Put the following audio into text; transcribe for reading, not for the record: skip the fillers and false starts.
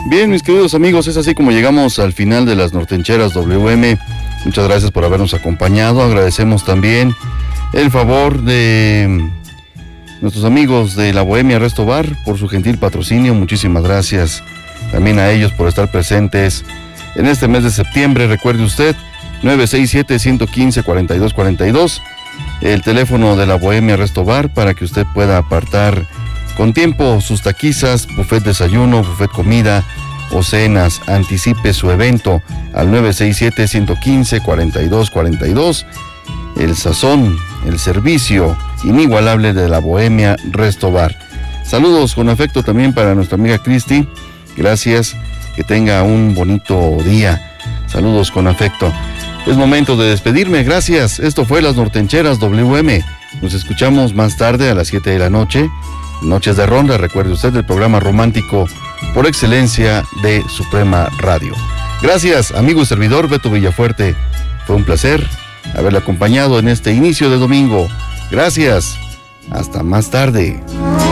Bien, mis queridos amigos, es así como llegamos al final de las Nortencheras WM. Muchas gracias por habernos acompañado. Agradecemos también el favor de nuestros amigos de la Bohemia Resto Bar por su gentil patrocinio. Muchísimas gracias también a ellos por estar presentes en este mes de septiembre. Recuerde usted, 967-115-4242, el teléfono de la Bohemia Resto Bar para que usted pueda apartar con tiempo sus taquizas, buffet desayuno, buffet comida o cenas. Anticipe su evento al 967-115-4242. El sazón, el servicio inigualable de la Bohemia Resto Bar. Saludos con afecto también para nuestra amiga Cristi. Gracias, que tenga un bonito día. Saludos con afecto. Es momento de despedirme, gracias. Esto fue Las Nortencheras WM. Nos escuchamos más tarde a las 7 de la noche. Noches de Ronda, recuerde usted, el programa romántico por excelencia de Suprema Radio. Gracias, amigo y servidor Beto Villafuerte. Fue un placer haberle acompañado en este inicio de domingo. Gracias. Hasta más tarde.